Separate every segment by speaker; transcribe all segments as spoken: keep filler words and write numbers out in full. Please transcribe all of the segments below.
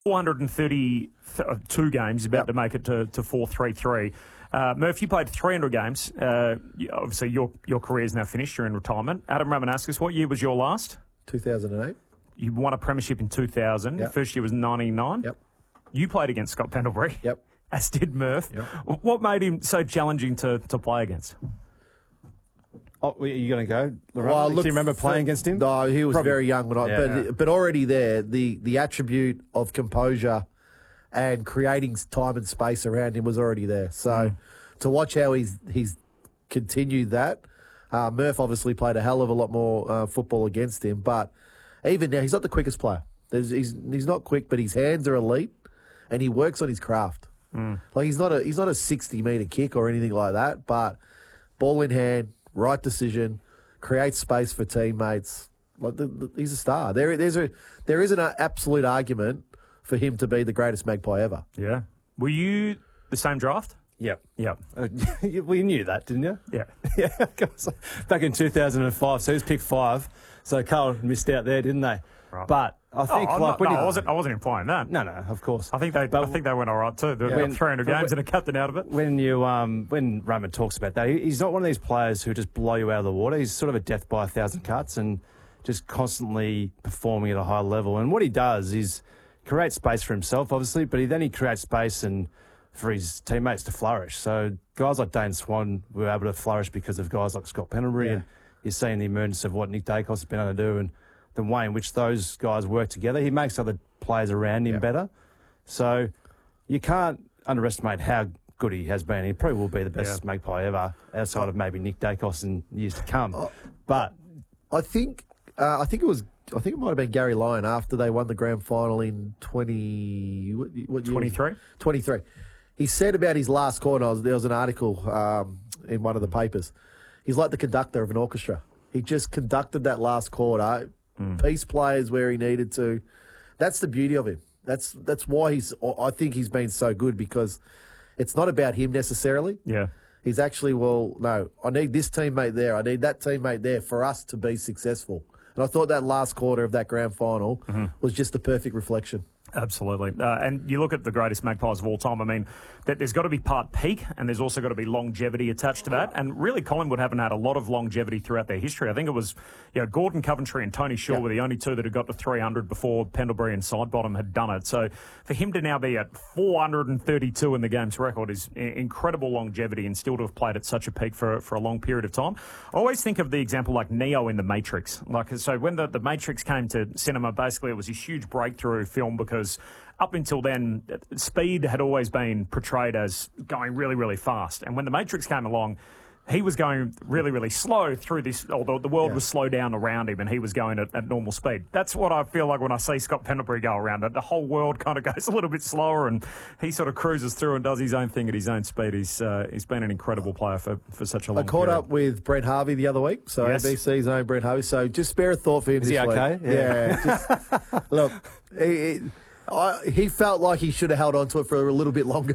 Speaker 1: four hundred thirty-two games, about yep. to make it to, to four three three. Uh, Murph, you played three hundred games. Uh, obviously, your your career is now finished. You're in retirement. Adam Ramanauskas, what year was your last?
Speaker 2: two thousand eight.
Speaker 1: You won a premiership in two thousand.
Speaker 2: Yep.
Speaker 1: First year was ninety-nine.
Speaker 2: Yep.
Speaker 1: You played against Scott Pendlebury.
Speaker 2: Yep.
Speaker 1: As did Murph.
Speaker 2: Yep.
Speaker 1: What made him so challenging to, to play against?
Speaker 3: Oh, are you going to go?
Speaker 2: Well,
Speaker 3: Do
Speaker 2: look,
Speaker 3: you remember playing against him?
Speaker 2: No, he was
Speaker 3: Probably.
Speaker 2: very young, when I,
Speaker 3: Yeah,
Speaker 2: but
Speaker 3: yeah.
Speaker 2: but already there, the the attribute of composure and creating time and space around him was already there. So
Speaker 1: Mm.
Speaker 2: to watch how he's he's continued that, uh, Murph obviously played a hell of a lot more uh, football against him, but even now he's not the quickest player. There's, he's he's not quick, but his hands are elite, and he works on his craft.
Speaker 1: Mm.
Speaker 2: Like he's not a he's not a sixty metre kick or anything like that, but ball in hand, right decision, creates space for teammates. Like the, the, he's a star. There there's a there is an absolute argument for him to be the greatest Magpie ever.
Speaker 1: Yeah. Were you the same draft?
Speaker 3: Yep.
Speaker 1: Yep.
Speaker 3: Uh, well, you knew that, didn't you?
Speaker 1: Yeah.
Speaker 3: Yeah. Back in two thousand five, so he was picked five. So Carl missed out there, didn't they?
Speaker 1: Right.
Speaker 3: But I think
Speaker 1: oh,
Speaker 3: like
Speaker 1: not,
Speaker 3: when
Speaker 1: no,
Speaker 3: you,
Speaker 1: I wasn't. I wasn't implying that.
Speaker 3: No, no, of course.
Speaker 1: I think they.
Speaker 3: But
Speaker 1: I think they went all right too. They
Speaker 3: yeah,
Speaker 1: got
Speaker 3: when,
Speaker 1: three hundred games
Speaker 3: when,
Speaker 1: and a captain out of it.
Speaker 3: When you um when Roman talks about that, he, he's not one of these players who just blow you out of the water. He's sort of a death by a thousand cuts and just constantly performing at a high level. And what he does is create space for himself, obviously, but he, then he creates space and for his teammates to flourish. So guys like Dane Swan were able to flourish because of guys like Scott Pendlebury,
Speaker 2: Yeah.
Speaker 3: and you're seeing the emergence of what Nick Dacos has been able to do and the way in which those guys work together. He makes other players around him
Speaker 2: Yeah.
Speaker 3: better. So you can't underestimate how good he has been. He probably will be the best
Speaker 1: Yeah.
Speaker 3: Magpie ever, outside of maybe Nick Dacos in years to come. But
Speaker 2: I think uh, I think it was I think it might have been Gary Lyon after they won the grand final in twenty what, what year?
Speaker 1: twenty-three.
Speaker 2: twenty-three. He said about his last quarter, was, there was an article um, in one of the papers. He's like the conductor of an orchestra. He just conducted that last quarter, mm. piece players where he needed to. That's the beauty of him. That's that's why he's. I think he's been so good, because it's not about him necessarily.
Speaker 1: Yeah.
Speaker 2: He's actually, well, no, I need this teammate there. I need that teammate there for us to be successful. And I thought that last quarter of that grand final mm-hmm. was just the perfect reflection.
Speaker 1: Absolutely. Uh, and you look at the greatest Magpies of all time, I mean, that there's got to be part peak and there's also got to be longevity attached to that. And really, Collingwood haven't had a lot of longevity throughout their history. I think it was, you know, Gordon Coventry and Tony Shaw yep. were the only two that had got to three hundred before Pendlebury and Sidebottom had done it. So for him to now be at four hundred thirty-two in the game's record is incredible longevity, and still to have played at such a peak for, for a long period of time. I always think of the example like Neo in The Matrix. Like, so when the, the Matrix came to cinema, basically it was a huge breakthrough film because up until then, speed had always been portrayed as going really, really fast. And when The Matrix came along, he was going really, really slow through this, although the world yeah. was slow down around him and he was going at, at normal speed. That's what I feel like when I see Scott Pendlebury go around. The whole world kind of goes a little bit slower and he sort of cruises through and does his own thing at his own speed. He's uh, he's been an incredible player for, for such a long
Speaker 2: I caught
Speaker 1: period.
Speaker 2: up with Brent Harvey the other week, so
Speaker 1: Yes.
Speaker 2: A B C's own Brent Harvey. So just spare a thought for him
Speaker 3: Is
Speaker 2: this
Speaker 3: he
Speaker 2: week.
Speaker 3: okay?
Speaker 2: Yeah. yeah just, look, he, he, I, he felt like he should have held on to it for a little bit longer.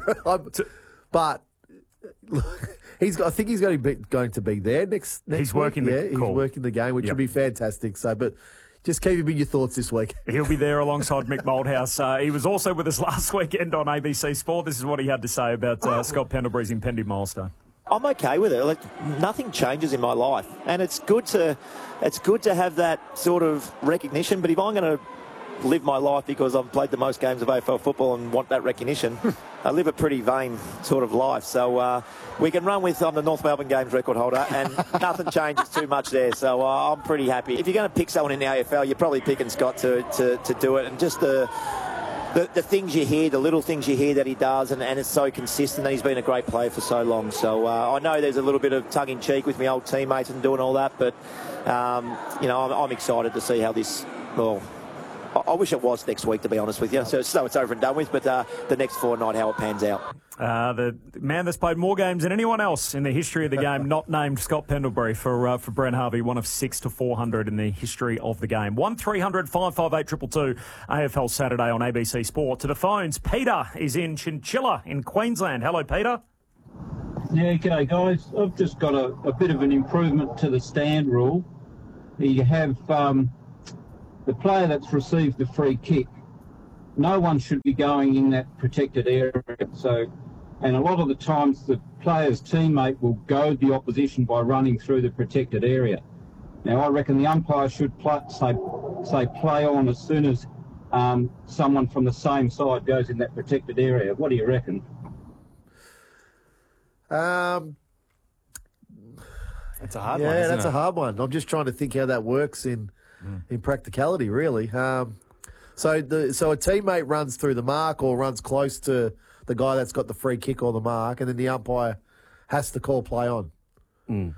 Speaker 2: But look, he's. I think he's going to be going to be there next. next
Speaker 1: He's
Speaker 2: week.
Speaker 1: working the-
Speaker 2: Yeah, he's
Speaker 1: cool.
Speaker 2: working the game, which
Speaker 1: Yep.
Speaker 2: will be fantastic. So, but just keep him in your thoughts this week.
Speaker 1: He'll be there alongside Mick Moldhouse. Uh, he was also with us last weekend on A B C Sport. This is what he had to say about uh, Scott Pendlebury's impending milestone.
Speaker 4: I'm okay with it. Like, nothing changes in my life, and it's good to, it's good to have that sort of recognition. But if I'm going to live my life because I've played the most games of A F L football and want that recognition, I live a pretty vain sort of life. So uh, we can run with I'm the North Melbourne Games record holder, and nothing changes too much there. So uh, I'm pretty happy. If you're going to pick someone in the A F L, you're probably picking Scott to to, to do it, and just the. The, the things you hear, the little things you hear that he does, and, and it's so consistent, and he's been a great player for so long. So uh, I know there's a little bit of tongue-in-cheek with my old teammates and doing all that, but, um, you know, I'm, I'm excited to see how this, well, I, I wish it was next week, to be honest with you, so, so it's over and done with, but uh, the next fortnight, how it pans out.
Speaker 1: Uh, the man that's played more games than anyone else in the history of the game, not named Scott Pendlebury for uh, for Brent Harvey, one of six to four hundred in the history of the game. one three hundred five five eight two two two, A F L Saturday on A B C Sport. To the phones, Peter is in Chinchilla in Queensland. Hello, Peter.
Speaker 5: Yeah, g'day guys. I've just got a, a bit of an improvement to the stand rule. You have um, the player that's received the free kick no one should be going in that protected area. So, and a lot of the times the player's teammate will goad the opposition by running through the protected area. Now, I reckon the umpire should play, say, say play on as soon as um, someone from the same side goes in that protected area. What do you reckon?
Speaker 2: Um,
Speaker 3: It's a hard
Speaker 2: yeah,
Speaker 3: one, isn't
Speaker 2: that's
Speaker 3: it?
Speaker 2: a hard one. I'm just trying to think how that works in
Speaker 3: Mm.
Speaker 2: in practicality, really. Um, so the so a teammate runs through the mark or runs close to the guy that's got the free kick or the mark, and then the umpire has to call play on.
Speaker 3: Mm.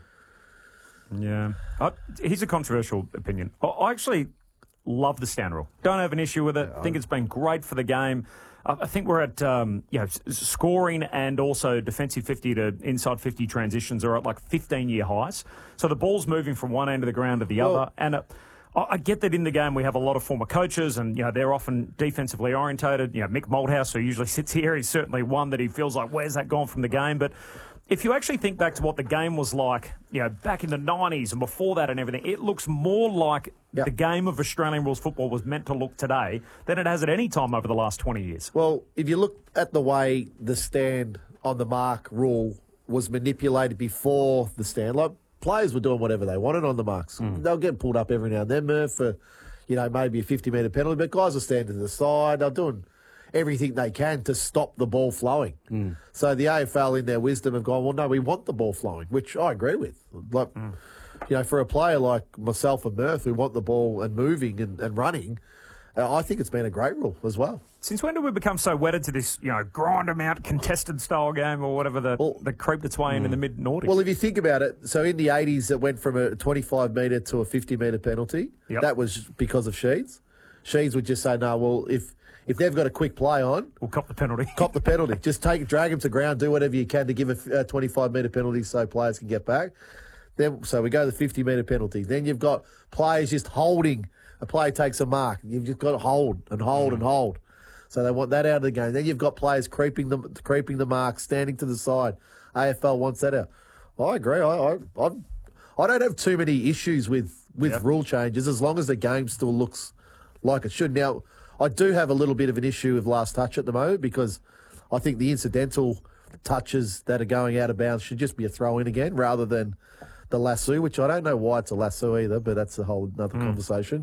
Speaker 1: Yeah. Uh, here's a controversial opinion. I- I actually love the stand rule. Don't have an issue with it. I think it's been great for the game. I I think we're at um, you know, s- scoring and also defensive fifty to inside fifty transitions are at like fifteen-year highs. So the ball's moving from one end of the ground to the
Speaker 2: Well-
Speaker 1: other. And uh, I I get that in the game we have a lot of former coaches and, you know, they're often defensively orientated. You know, Mick Malthouse, who usually sits here, he's certainly one that he feels like, where's that gone from the game? But if you actually think back to what the game was like, you know, back in the nineties and before that and everything, it looks more like
Speaker 2: Yep.
Speaker 1: the game of Australian rules football was meant to look today than it has at any time over the last twenty years.
Speaker 2: Well, if you look at the way the stand on the mark rule was manipulated before the stand, like players were doing whatever they wanted on the marks. They'll get pulled up every now and then, Murph, for, you know, maybe a fifty-metre penalty, but guys are standing to the side. They're doing everything they can to stop the ball flowing. So the A F L, in their wisdom, have gone, well, no, we want the ball flowing, which I agree with. Like, you know, for a player like myself and Murph who want the ball and moving and, and running, uh, I think it's been a great rule as well.
Speaker 1: Since when did we become so wedded to this, you know, grind 'em out, contested style game or whatever that,
Speaker 2: Well-
Speaker 1: that creeped its way in in the mid-noughties?
Speaker 2: Well, if you think about it, so in the eighties, it went from a twenty-five metre to a fifty metre penalty.
Speaker 1: Yep.
Speaker 2: That was because of Sheeds. Sheeds would just say, no, well, if if they've got a quick play on,
Speaker 1: we'll cop the penalty.
Speaker 2: cop the penalty. Just take, drag them to ground, do whatever you can to give a, a twenty-five metre penalty so players can get back. Then, so we go to the fifty metre penalty. Then you've got players just holding. A player takes a mark. You've just got to hold and hold and hold. So they want that out of the game. Then you've got players creeping the creeping the mark, standing to the side. A F L wants that out. I agree. I I I'm, I don't have too many issues with with
Speaker 1: Yep.
Speaker 2: rule changes as long as the game still looks like it should. Now, I do have a little bit of an issue with last touch at the moment because I think the incidental touches that are going out of bounds should just be a throw in again rather than the lasso, which I don't know why it's a lasso either, but that's a whole another conversation.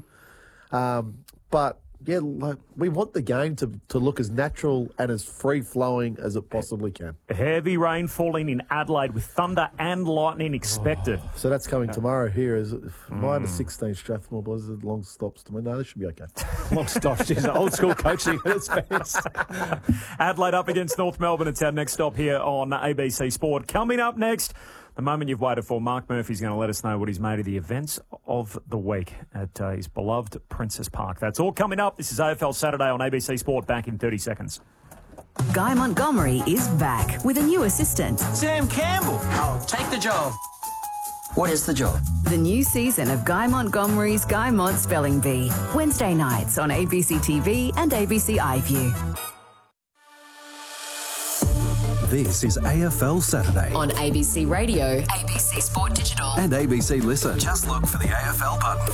Speaker 2: Um, but yeah, like, we want the game to, to look as natural and as free flowing as it possibly can.
Speaker 1: Heavy rain falling in Adelaide with thunder and lightning expected.
Speaker 2: So that's coming tomorrow here. Is minus sixteen Strathmore Blizzard, long stops to me. No, this should be okay.
Speaker 3: Long stop. She's old school coaching at its best.
Speaker 1: Adelaide up against North Melbourne. It's our next stop here on A B C Sport. Coming up next, the moment you've waited for, Mark Murphy's going to let us know what he's made of the events of the week at uh, his beloved Princess Park. That's all coming up. This is A F L Saturday on A B C Sport. Back in thirty seconds.
Speaker 6: Guy Montgomery is back with a new assistant.
Speaker 7: Sam Campbell. I'll take the job. What is the job?
Speaker 6: The new season of Guy Montgomery's Guy Mont Spelling Bee. Wednesday nights on A B C T V and A B C iView.
Speaker 8: This is A F L Saturday
Speaker 6: On A B C Radio, A B C Sport Digital.
Speaker 8: and A B C Listen. Just look for the A F L button.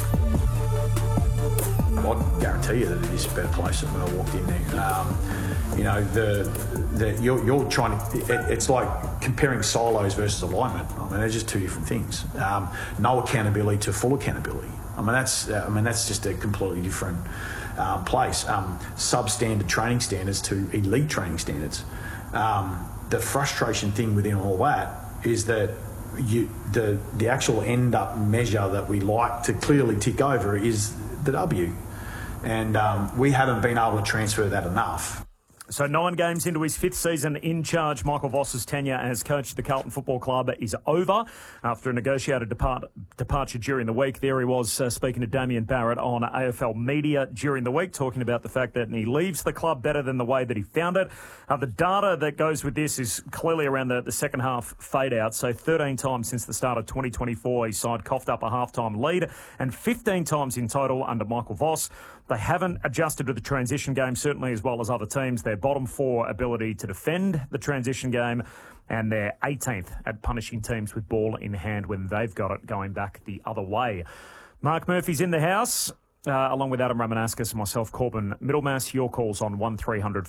Speaker 9: I guarantee you that it is a better place than when I walked in there. Um, you know, the, the you're, you're trying to. It, it's like comparing silos versus alignment. I mean, they're just two different things. Um, no accountability to full accountability. I mean, that's. I mean, that's just a completely different um, place. Um, substandard training standards to elite training standards. Um, the frustration thing within all that is that you, the the actual end up measure that we like to clearly tick over is the W. And um, we haven't been able to transfer that enough.
Speaker 1: So nine games into his fifth season in charge, Michael Voss's tenure as coach of the Carlton Football Club is over after a negotiated depart- departure during the week. There he was uh, speaking to Damien Barrett on A F L Media during the week, talking about the fact that he leaves the club better than the way that he found it. Uh, the data that goes with this is clearly around the, the second half fade out. So thirteen times since the start of twenty twenty-four, his side coughed up a halftime lead, and fifteen times in total under Michael Voss. They haven't adjusted to the transition game, certainly as well as other teams. Their bottom four ability to defend the transition game, and they're eighteenth at punishing teams with ball in hand when they've got it going back the other way. Mark Murphy's in the house. uh, along with Adam Ramanauskas and myself, Corbin Middlemass. Your calls on one three hundred